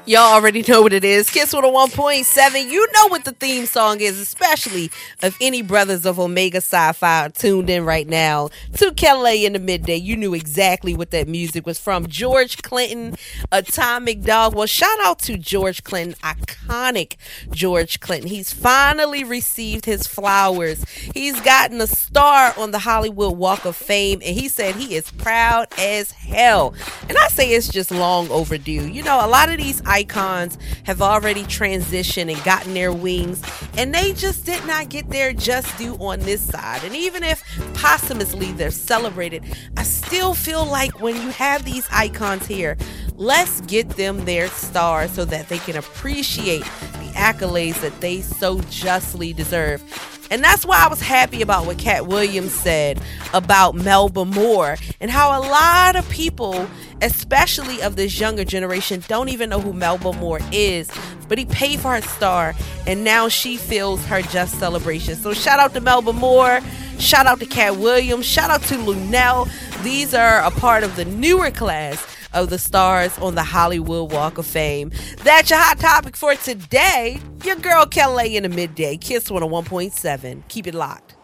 Y'all already know what it is. Kiss 101.7. You know what the theme song is, especially if any brothers of Omega Sci-Fi are tuned in right now to Kelly in the Midday. You knew exactly what that music was from. George Clinton, Atomic Dog. Well, shout out to George Clinton, iconic George Clinton. He's finally received his flowers. He's gotten a star on the Hollywood Walk of Fame, and he said he is proud as hell. And I say it's just long overdue. You know, a lot of these icons have already transitioned and gotten their wings, and they just did not get their just due on this side. And even if posthumously they're celebrated, I still feel like when you have these icons here, let's get them their stars so that they can appreciate the accolades that they so justly deserve. And that's why I was happy about what Cat Williams said about Melba Moore and how a lot of people, especially of this younger generation, don't even know who Melba Moore is. But he paid for her star, and now she feels her just celebration. So shout out to Melba Moore. Shout out to Cat Williams. Shout out to Luenell. These are a part of the newer class of the stars on the Hollywood Walk of Fame. That's your hot topic for today. Your girl Kelly in the Midday. Kiss 101.7. Keep it locked.